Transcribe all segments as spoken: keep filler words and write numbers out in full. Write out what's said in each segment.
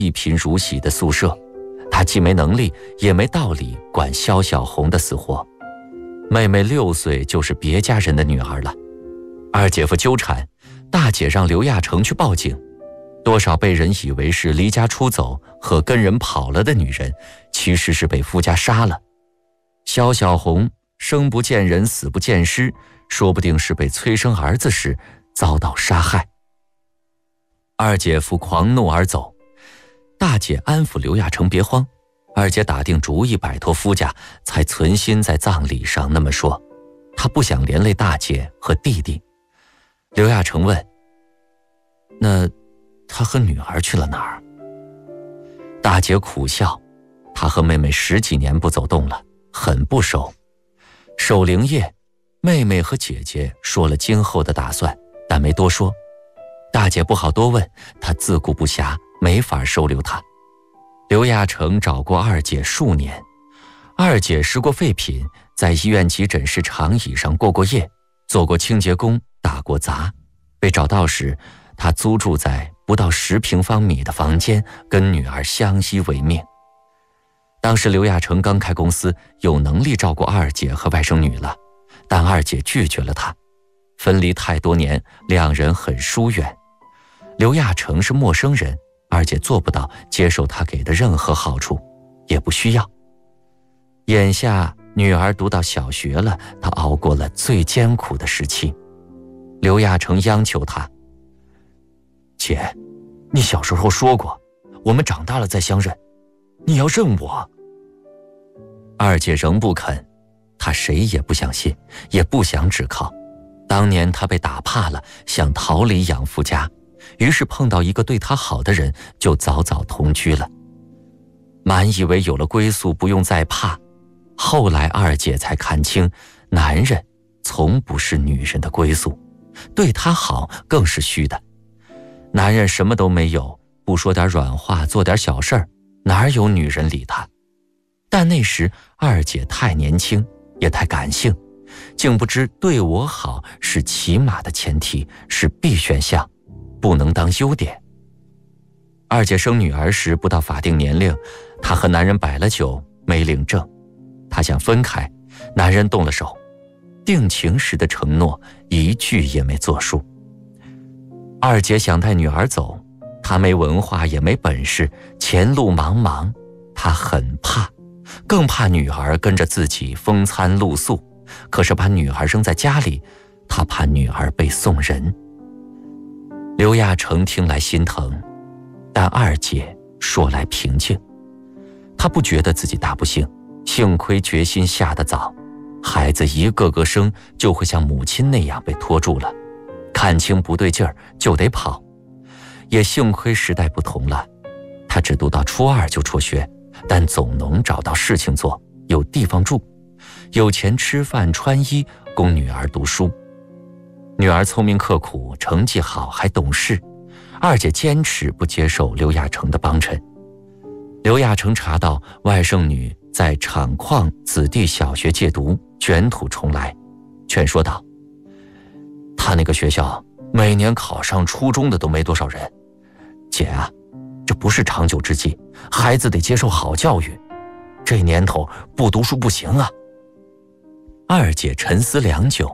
一贫如洗的宿舍，他既没能力也没道理管肖小红的死活。妹妹六岁就是别家人的女儿了，二姐夫纠缠，大姐让刘亚成去报警，多少被人以为是离家出走和跟人跑了的女人，其实是被夫家杀了。肖小红生不见人死不见尸，说不定是被催生儿子时遭到杀害。二姐夫狂怒而走，大姐安抚刘亚成别慌，二姐打定主意摆脱夫家，才存心在葬礼上那么说，她不想连累大姐和弟弟。刘亚成问：那他和女儿去了哪儿？大姐苦笑，她和妹妹十几年不走动了，很不熟。守灵夜，妹妹和姐姐说了今后的打算，但没多说。大姐不好多问，她自顾不暇，没法收留她。刘亚成找过二姐数年，二姐拾过废品，在医院急诊室长椅上过过夜，做过清洁工，打过杂。被找到时，她租住在不到十平方米的房间，跟女儿相依为命。当时刘亚成刚开公司，有能力照顾二姐和外甥女了，但二姐拒绝了他。分离太多年，两人很疏远。刘亚成是陌生人，二姐做不到接受他给的任何好处，也不需要。眼下女儿读到小学了，她熬过了最艰苦的时期。刘亚成央求她：姐，你小时候说过，我们长大了再相认，你要认我。二姐仍不肯，她谁也不想信，也不想只靠。当年她被打怕了，想逃离养父家，于是碰到一个对她好的人，就早早同居了。满以为有了归宿不用再怕，后来二姐才看清，男人从不是女人的归宿，对她好更是虚的。男人什么都没有，不说点软话，做点小事儿，哪有女人理他？但那时二姐太年轻，也太感性，竟不知对我好是起码的前提，是必选项，不能当优点。二姐生女儿时不到法定年龄，她和男人摆了酒，没领证。她想分开，男人动了手，定情时的承诺一句也没作数。二姐想带女儿走，她没文化也没本事，前路茫茫，她很怕，更怕女儿跟着自己风餐露宿。可是把女儿扔在家里，她怕女儿被送人。刘亚成听来心疼，但二姐说来平静。她不觉得自己大不幸，幸亏决心下得早，孩子一个个生就会像母亲那样被拖住了，看清不对劲儿就得跑。也幸亏时代不同了，她只读到初二就辍学，但总能找到事情做，有地方住，有钱吃饭穿衣，供女儿读书。女儿聪明刻苦，成绩好还懂事，二姐坚持不接受刘亚成的帮衬。刘亚成查到外甥女在厂矿子弟小学借读，卷土重来，劝说道：他那个学校每年考上初中的都没多少人，姐啊，这不是长久之计，孩子得接受好教育，这年头不读书不行啊。二姐沉思良久，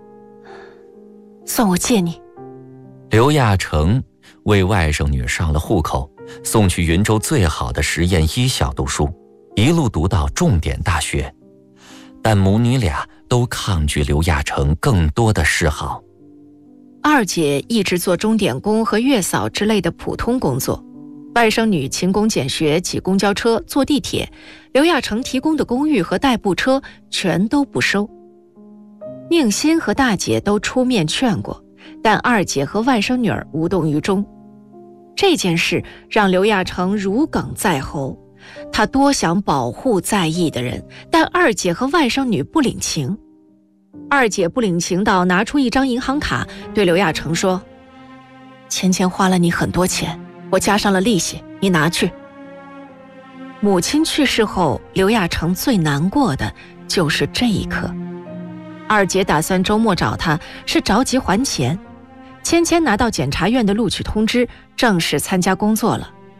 算我借你。 刘亚成为外甥女上了户口，送去云州最好的实验医校读书，一路读到重点大学。但母女俩都抗拒刘亚成更多的示好。 二姐一直做钟点工和月嫂之类的普通工作，外甥女勤工俭学，挤公交车坐地铁，刘亚成提供的公寓和代步车全都不收。宁馨和大姐都出面劝过，但二姐和外甥女儿无动于衷。这件事让刘亚成如鲠在喉，他多想保护在意的人，但二姐和外甥女不领情。二姐不领情到拿出一张银行卡对刘亚成说：钱钱花了你很多钱，我加上了利息，你拿去。母亲去世后，刘亚成最难过的就是这一刻。二姐打算周末找他，是着急还钱。芊芊拿到检察院的录取通知，正式参加工作了。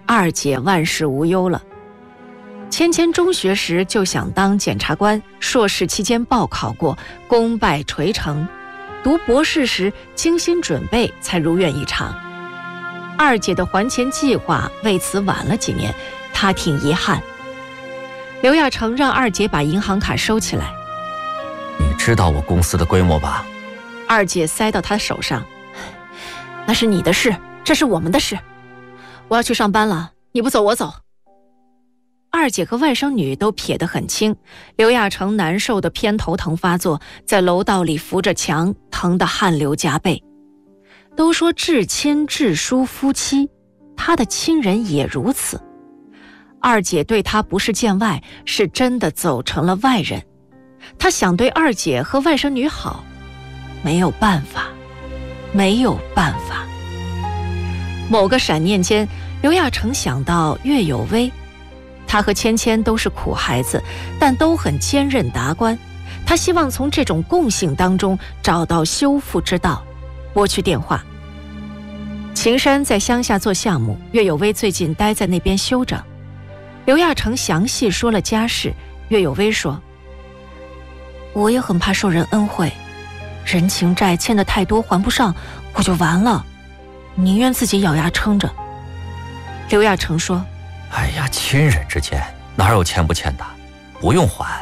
二姐万事无忧了。芊芊中学时就想当检察官，硕士期间报考过，功败垂成。读博士时精心准备，才如愿以偿。二姐的还钱计划为此晚了几年，她挺遗憾。刘亚成让二姐把银行卡收起来。 你知道我公司的规模吧？ 二姐塞到他手上。那是你的事，这是我们的事。我要去上班了，你不走我走。二姐和外甥女都撇得很轻，刘亚成难受的偏头疼发作，在楼道里扶着墙，疼得汗流浃背。都说至亲至疏夫妻，他的亲人也如此。二姐对他不是见外，是真的走成了外人。他想对二姐和外甥女好，没有办法，没有办法。某个闪念间，刘亚成想到岳有为。他和芊芊都是苦孩子，但都很坚韧达观。他希望从这种共性当中找到修复之道。拨去电话。秦山在乡下做项目，岳有为最近待在那边休整。刘亚成详细说了家事。岳有为说：我也很怕受人恩惠，人情债欠的太多还不上，我就完了，宁愿自己咬牙撑着。刘亚成说： 哎呀，亲人之间哪有欠不欠的，不用还。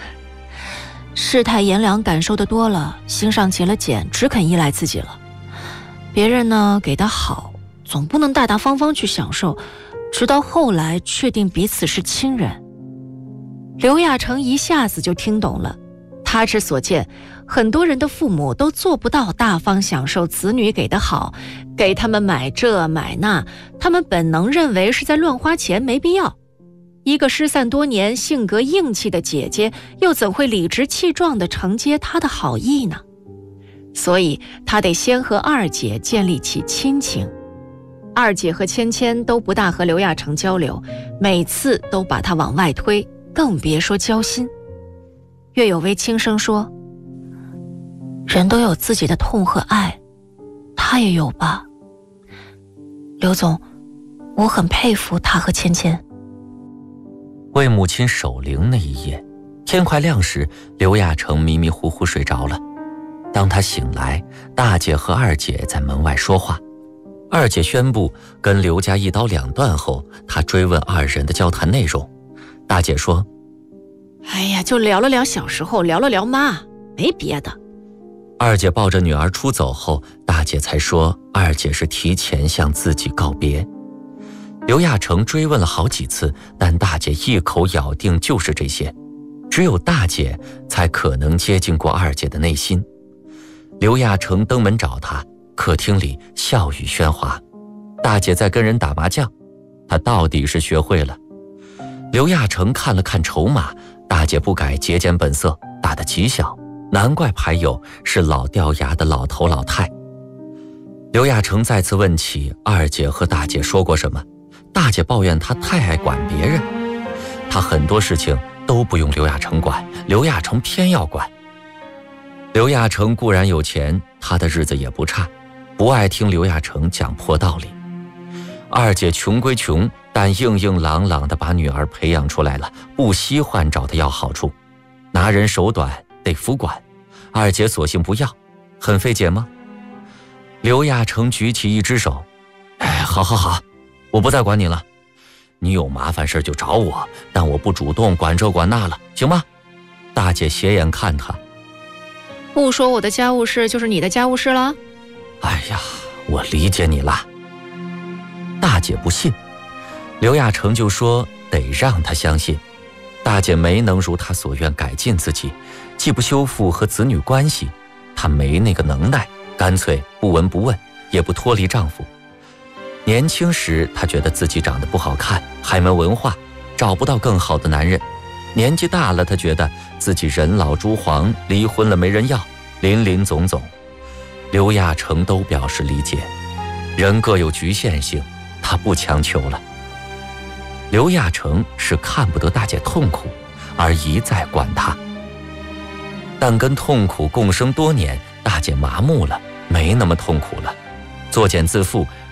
为母亲守灵那一夜，天快亮时，刘亚成迷迷糊糊睡着了。当他醒来，大姐和二姐在门外说话。二姐宣布跟刘家一刀两断后，他追问二人的交谈内容。大姐说： 哎呀，就聊了聊小时候，聊了聊妈，没别的。 二姐抱着女儿出走后，大姐才说二姐是提前向自己告别。刘亚成追问了好几次，但大姐一口咬定就是这些，只有大姐才可能接近过二姐的内心。刘亚成登门找她，客厅里笑语喧哗，大姐在跟人打麻将，她到底是学会了。刘亚成看了看筹码，大姐不改节俭本色，打得极小，难怪牌友是老掉牙的老头老太。刘亚成再次问起二姐和大姐说过什么，大姐抱怨他太爱管别人，他很多事情都不用刘亚成管，刘亚成偏要管。刘亚成固然有钱，他的日子也不差，不爱听刘亚成讲破道理。二姐穷归穷，但硬硬朗朗地把女儿培养出来了，不稀罕找她要好处，拿人手短得服管，二姐索性不要，很费解吗？刘亚成举起一只手：哎，好好好，我不再管你了，你有麻烦事就找我，但我不主动管这管那了，行吗？大姐斜眼看他： 不说我的家务事就是你的家务事了？ 哎呀，我理解你了。大姐不信，刘亚成就说得让她相信。大姐没能如她所愿改进自己，既不修复和子女关系，她没那个能耐，干脆不闻不问，也不脱离丈夫。年轻时她觉得自己长得不好看，还没文化，找不到更好的男人。年纪大了，她觉得自己人老珠黄，离婚了没人要，林林总总。刘亚成都表示理解，人各有局限性，他不强求了。刘亚成是看不得大姐痛苦，而一再管她。但跟痛苦共生多年，大姐麻木了，没那么痛苦了。作茧自缚，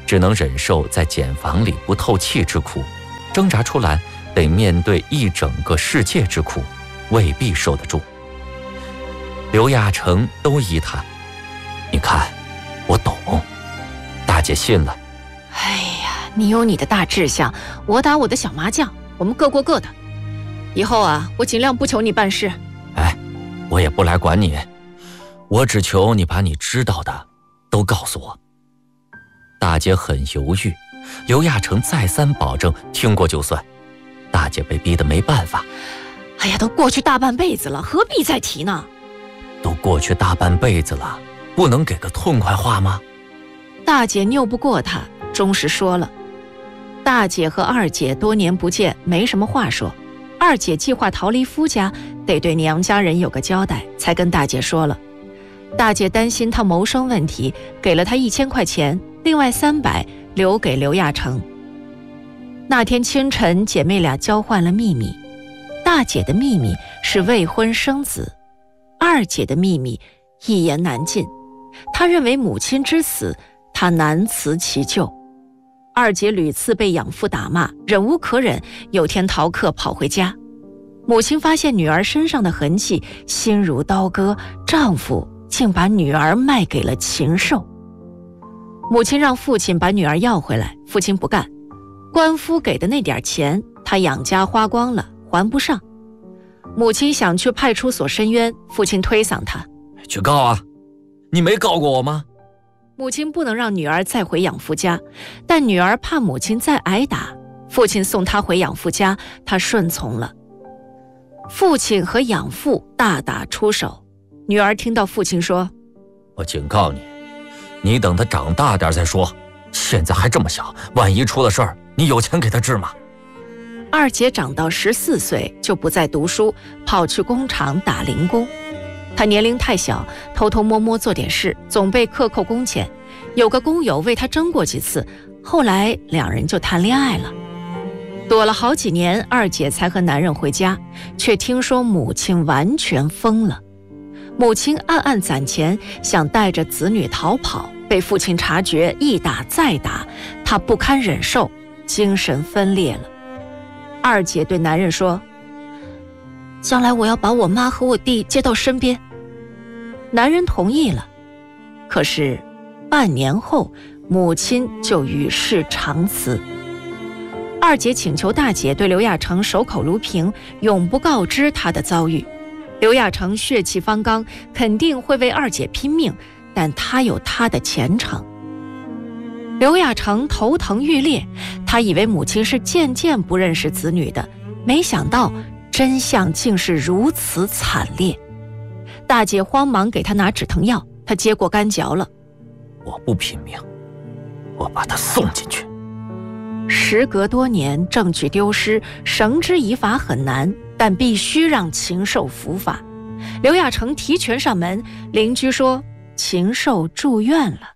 只能忍受在茧房里不透气之苦，挣扎出来得面对一整个世界之苦，未必受得住。刘亚成都依他，你看，我懂。大姐信了。 哎呀，你有你的大志向，我打我的小麻将，我们各过各的。以后啊，我尽量不求你办事。 哎，我也不来管你，我只求你把你知道的都告诉我。大姐很犹豫，刘亚成再三保证听过就算。大姐被逼得没办法。 哎呀，都过去大半辈子了，何必再提呢？ 都过去大半辈子了，不能给个痛快话吗？ 大姐拗不过他，终是说了。大姐和二姐多年不见，没什么话说。二姐计划逃离夫家，得对娘家人有个交代，才跟大姐说了。大姐担心她谋生问题，给了她一千块钱，另外三百留给刘亚成。那天清晨，姐妹俩交换了秘密。大姐的秘密是未婚生子，二姐的秘密一言难尽。她认为母亲之死，她难辞其咎。二姐屡次被养父打骂，忍无可忍，有天逃课跑回家。母亲发现女儿身上的痕迹，心如刀割，丈夫竟把女儿卖给了禽兽。母亲让父亲把女儿要回来，父亲不干。官夫给的那点钱，他养家花光了，还不上。母亲想去派出所申冤，父亲推搡他： 去告啊，你没告过我吗？ 母亲不能让女儿再回养父家，但女儿怕母亲再挨打，父亲送她回养父家，她顺从了。父亲和养父大打出手，女儿听到父亲说： 我警告你，你等他长大点再说，现在还这么小，万一出了事儿，你有钱给他治吗？ 二姐长到十四岁就不再读书，跑去工厂打零工。她年龄太小，偷偷摸摸做点事，总被克扣工钱。有个工友为她争过几次，后来两人就谈恋爱了。躲了好几年，二姐才和男人回家，却听说母亲完全疯了。母亲暗暗攒钱，想带着子女逃跑，被父亲察觉，一打再打，她不堪忍受，精神分裂了。二姐对男人说：将来我要把我妈和我弟接到身边。男人同意了，可是半年后，母亲就与世长辞。二姐请求大姐对刘亚成守口如瓶，永不告知她的遭遇。刘亚成血气方刚，肯定会为二姐拼命，但他有他的前程。刘亚成头疼欲裂，他以为母亲是渐渐不认识子女的，没想到真相竟是如此惨烈。大姐慌忙给他拿止疼药，他接过干嚼了。 我不拼命，我把他送进去。 时隔多年，证据丢失，绳之以法很难，但必须让禽兽伏法。刘亚成提拳上门，邻居说禽兽住院了。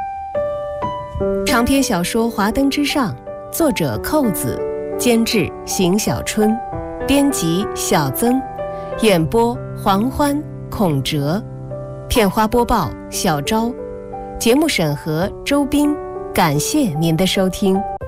长篇小说《华灯之上》，作者寇子，监制邢小春，编辑小曾，演播黄欢、孔哲，片花播报小昭，节目审核周斌。感谢您的收听。